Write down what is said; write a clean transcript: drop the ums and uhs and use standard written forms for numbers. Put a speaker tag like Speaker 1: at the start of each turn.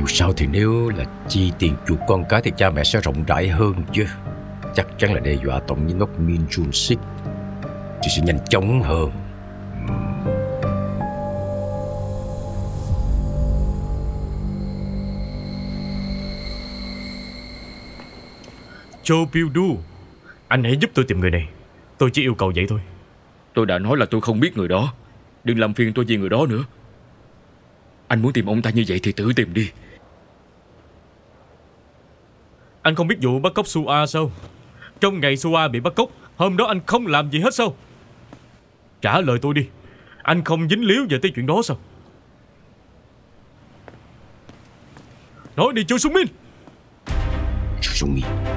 Speaker 1: sao thì nếu là chi tiền chuộc con cái thì cha mẹ sẽ rộng rãi hơn chứ. Chắc chắn là đe dọa tổng giám đốc Min Jun Sik thì sẽ nhanh chóng hơn.
Speaker 2: Cho Pil-du, anh hãy giúp tôi tìm người này. Tôi chỉ yêu cầu vậy thôi.
Speaker 3: Tôi đã nói là tôi không biết người đó. Đừng làm phiền tôi vì người đó nữa. Anh muốn tìm ông ta như vậy thì tự tìm đi.
Speaker 2: Anh không biết vụ bắt cóc Sua sao? Trong ngày Sua bị bắt cóc, hôm đó anh không làm gì hết sao? Trả lời tôi đi. Anh không dính líu về tới chuyện đó sao? Nói đi Cho Sung Min.
Speaker 1: Cho Sung Min.